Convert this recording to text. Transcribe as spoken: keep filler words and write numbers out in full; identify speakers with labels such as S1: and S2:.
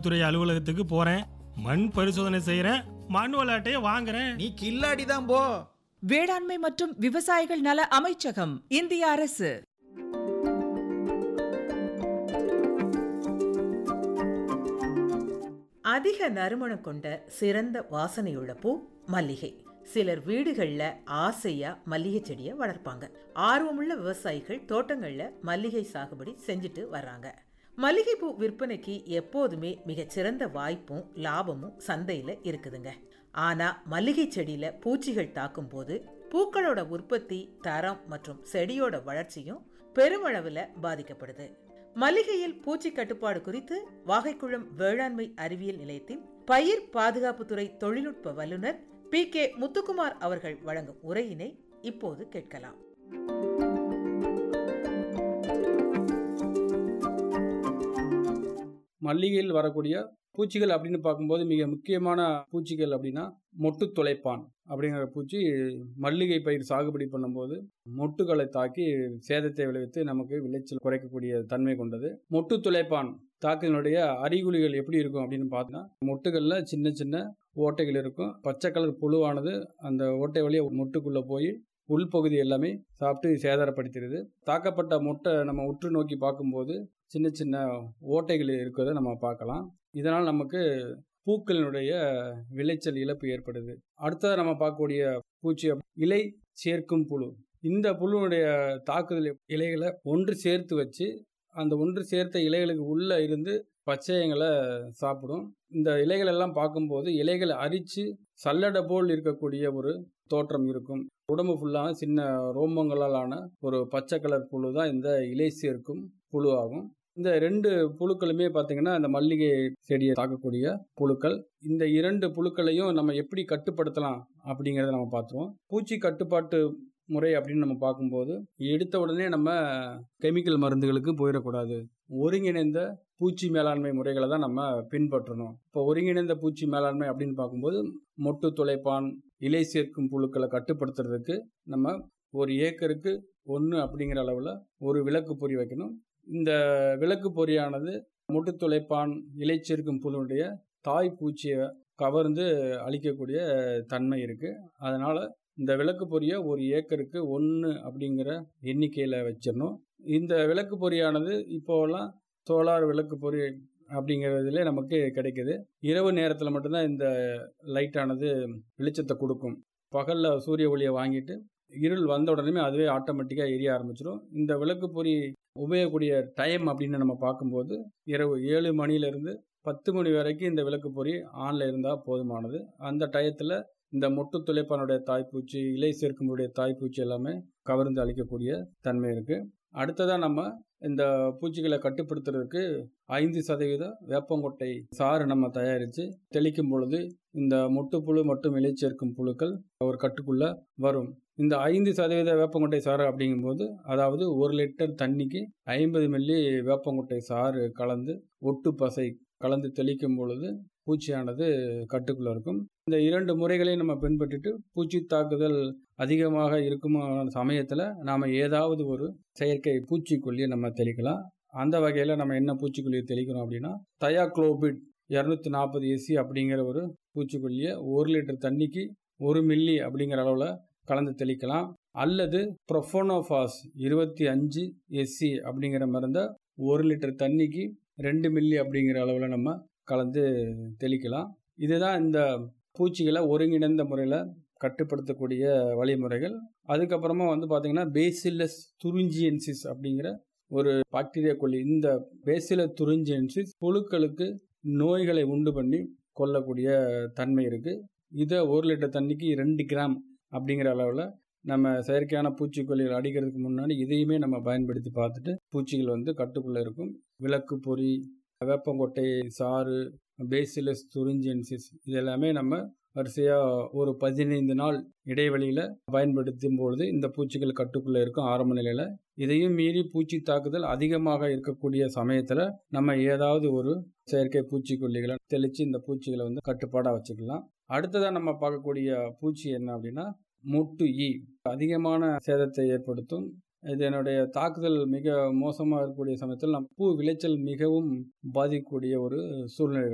S1: தோட்டத்துறை அலுவலகத்துக்கு போறேன், மண் பரிசோதனை செய்யறேன், மண் விளையாட்டையே வாங்குறேன்.
S2: நீ கில்லாடிதான் போ.
S3: வேளாண்மை மற்றும் விவசாயிகள் நல அமைச்சகம், இந்திய அரசு.
S4: அதிக நறுமணம் கொண்ட சிறந்த வாசனையுள்ள பூ மல்லிகை. சிலர் வீடுகள்ல ஆசையா மல்லிகை செடியை வளர்ப்பாங்க. ஆர்வமுள்ள விவசாயிகள் தோட்டங்கள்ல மல்லிகை சாகுபடி செஞ்சுட்டு வர்றாங்க. மல்லிகைப்பூ விற்பனைக்கு எப்போதுமே மிகச்சிறந்த வாய்ப்பும் லாபமும் சந்தையில இருக்குதுங்க. ஆனா மல்லிகை செடியில பூச்சிகள் தாக்கும் போது பூக்களோட உற்பத்தி, தரம் மற்றும் செடியோட வளர்ச்சியும் பெருமளவுல பாதிக்கப்படுது. மல்லிகையில் பூச்சி கட்டுப்பாடு குறித்து வாகைக்குளம் வேளாண்மை அறிவியல் நிலையத்தின் பயிர் பாதுகாப்புத்துறை தொழில்நுட்ப வல்லுநர் பி கே முத்துக்குமார் அவர்கள் வழங்கும் உரையினை இப்போது கேட்கலாம்.
S5: மல்லிகையில் வரக்கூடிய பூச்சிகள் அப்படின்னு பார்க்கும்போது மிக முக்கியமான பூச்சிகள் அப்படின்னா மொட்டு துளைப்பான் அப்படிங்கிற பூச்சி மல்லிகை பயிர் சாகுபடி பண்ணும்போது மொட்டுகளை தாக்கி சேதத்தை விளைவித்து நமக்கு விளைச்சல் குறைக்கக்கூடிய தன்மை கொண்டது. மொட்டு துளைப்பான் தாக்கினுடைய அறிகுறிகள் எப்படி இருக்கும் அப்படின்னு பார்த்தா, மொட்டுகளில் சின்ன சின்ன ஓட்டைகள் இருக்கும். பச்சை கலர் புழுவானது அந்த ஓட்டை வழியாக மொட்டுக்குள்ளே போய் உள்பகுதி எல்லாமே சாப்பிட்டு சேதாரப்படுத்திடுது. தாக்கப்பட்ட மொட்டை நம்ம உற்று நோக்கி பார்க்கும்போது சின்ன சின்ன ஓட்டைகள் இருக்கிறத நம்ம பார்க்கலாம். இதனால் நமக்கு பூக்களினுடைய விளைச்சல் இழப்பு ஏற்படுது. அடுத்ததாக நம்ம பார்க்கக்கூடிய பூச்சி இலை சேர்க்கும் புழு. இந்த புழுனுடைய தாக்குதல் இலைகளை ஒன்று சேர்த்து வச்சு அந்த ஒன்று சேர்த்த இலைகளுக்கு உள்ளே இருந்து பச்சையங்களை சாப்பிடும். இந்த இலைகள் எல்லாம் பார்க்கும்போது இலைகளை அரித்து சல்லடை போல் இருக்கக்கூடிய ஒரு தோற்றம் இருக்கும். உடம்பு ஃபுல்லாக சின்ன ரோமங்களாலான ஒரு பச்சை கலர் புழு தான் இந்த இலை சேர்க்கும் புழு ஆகும். இந்த ரெண்டு புழுக்களுமே பார்த்தீங்கன்னா இந்த மல்லிகை செடியை தாக்கக்கூடிய புழுக்கள். இந்த இரண்டு புழுக்களையும் நம்ம எப்படி கட்டுப்படுத்தலாம் அப்படிங்கிறத நம்ம பார்த்துருவோம். பூச்சி கட்டுப்பாட்டு முறை அப்படின்னு நம்ம பார்க்கும்போது எடுத்த உடனே நம்ம கெமிக்கல் மருந்துகளுக்கு போயிடக்கூடாது. ஒருங்கிணைந்த பூச்சி மேலாண்மை முறைகளை தான் நம்ம பின்பற்றணும். இப்போ ஒருங்கிணைந்த பூச்சி மேலாண்மை அப்படின்னு பார்க்கும்போது மொட்டு துளைப்பான், இலை சேர்க்கும் புழுக்களை கட்டுப்படுத்துறதுக்கு நம்ம ஒரு ஏக்கருக்கு ஒன்று அப்படிங்கிற அளவில் ஒரு விளக்கு பொறி வைக்கணும். இந்த விளக்கு பொறியானது மொட்டு துளைப்பான், இலை சேர்க்கும் புழுனுடைய தாய் பூச்சியை கவர்ந்து அழிக்கக்கூடிய தன்மை இருக்குது. அதனால் இந்த விளக்கு பொறியை ஒரு ஏக்கருக்கு ஒன்று அப்படிங்கிற எண்ணிக்கையில் வச்சிடணும். இந்த விளக்கு பொறியானது இப்போலாம் சோலார் விளக்கு பொறி அப்படிங்கிறதுல நமக்கு கிடைக்குது. இரவு நேரத்தில் மட்டும்தான் இந்த லைட்டானது வெளிச்சத்தை கொடுக்கும். பகலில் சூரிய ஒளியை வாங்கிட்டு இருள் வந்த உடனே அதுவே ஆட்டோமேட்டிக்காக எரிய ஆரம்பிச்சிடும். இந்த விளக்கு பொறி உபயோகக்கூடிய டைம் அப்படின்னு நம்ம பார்க்கும்போது இரவு ஏழு மணிலேருந்து பத்து மணி வரைக்கும் இந்த விளக்கு பொறி ஆனில் இருந்தால் போதுமானது. அந்த டயத்தில் இந்த மொட்டு துளைப்பானுடைய தாய்ப்பூச்சி, இலை சேர்க்குமுடைய தாய்ப்பூச்சி எல்லாமே கவர்ந்து அழிக்கக்கூடிய தன்மை இருக்குது. அடுத்ததாக நம்ம இந்த பூச்சிகளை கட்டுப்படுத்துறதுக்கு ஐந்து சதவீத வேப்பங்கொட்டை சாறு நம்ம தயாரித்து தெளிக்கும் பொழுது இந்த மொட்டுப்புழு மற்றும் இலை சேர்க்கும் புழுக்கள் ஒரு கட்டுக்குள்ளே வரும். இந்த ஐந்து சதவீத வேப்பங்கொட்டை சாறு அப்படிங்கும்போது அதாவது ஒரு லிட்டர் தண்ணிக்கு ஐம்பது மில்லி வேப்பங்கொட்டை சாறு கலந்து ஒட்டு பசை கலந்து தெளிக்கும் பொழுது பூச்சியானது கட்டுக்குள்ளே இருக்கும். இந்த இரண்டு முறைகளையும் நம்ம பின்பற்றிட்டு பூச்சி தாக்குதல் அதிகமாக இருக்கும் சமயத்தில் நாம் ஏதாவது ஒரு செயற்கை பூச்சிக்கொல்லியை நம்ம தெளிக்கலாம். அந்த வகையில் நம்ம என்ன பூச்சிக்கொல்லியை தெளிக்கணும் அப்படின்னா தயாக்ளோபிட் இரநூத்தி நாற்பது எஸ்சி அப்படிங்கிற ஒரு பூச்சிக்கொல்லியை ஒரு லிட்டர் தண்ணிக்கு ஒரு மில்லி அப்படிங்கிற அளவில் கலந்து தெளிக்கலாம். அல்லது ப்ரொஃபோனோஃபாஸ் இருபத்தி அஞ்சு எஸ்சி அப்படிங்கிற மருந்தை ஒரு லிட்டர் தண்ணிக்கு ரெண்டு மில்லி அப்படிங்கிற அளவில் நம்ம கலந்து தெளிக்கலாம். இதுதான் இந்த பூச்சிகளை ஒருங்கிணைந்த முறையில் கட்டுப்படுத்தக்கூடிய வழிமுறைகள். அதுக்கப்புறமா வந்து பார்த்திங்கன்னா பேசிலஸ் துரிஞ்சியன்சிஸ் அப்படிங்கிற ஒரு பாக்டீரியா கொல்லி. இந்த பேசிலஸ் துரிஞ்சியன்சிஸ் புழுக்களுக்கு நோய்களை உண்டு பண்ணி கொல்லக்கூடிய தன்மை இருக்குது. இதை ஒரு லிட்டர் தண்ணிக்கு ரெண்டு கிராம் அப்படிங்கிற அளவில் நம்ம செயற்கையான பூச்சிக்கொல்லிகள் அடிக்கிறதுக்கு முன்னாடி இதையுமே நம்ம பயன்படுத்தி பார்த்துட்டு பூச்சிகள் வந்து கட்டுக்குள்ளே இருக்கும். விளக்கு பொறி, வேப்பங்கொட்டை சாறு, பேசிலஸ் துரிஞ்சியன்சிஸ் இதெல்லாமே நம்ம வரிசையாக ஒரு பதினைந்து நாள் இடைவெளியில் பயன்படுத்தும் பொழுது இந்த பூச்சிகள் கட்டுக்குள்ளே இருக்கும் ஆரம்ப நிலையில். இதையும் மீறி பூச்சி தாக்குதல் அதிகமாக இருக்கக்கூடிய சமயத்தில் நம்ம ஏதாவது ஒரு செயற்கை பூச்சிக்கொல்லிகளை தெளித்து இந்த பூச்சிகளை வந்து கட்டுப்பாடாக வச்சுக்கலாம். அடுத்ததாக நம்ம பார்க்கக்கூடிய பூச்சி என்ன அப்படின்னா மொட்டு ஈ. அதிகமான சேதத்தை ஏற்படுத்தும். இதனுடைய தாக்குதல் மிக மோசமாக இருக்கக்கூடிய சமயத்தில் நம்ம பூ விளைச்சல் மிகவும் பாதிக்கக்கூடிய ஒரு சூழ்நிலை.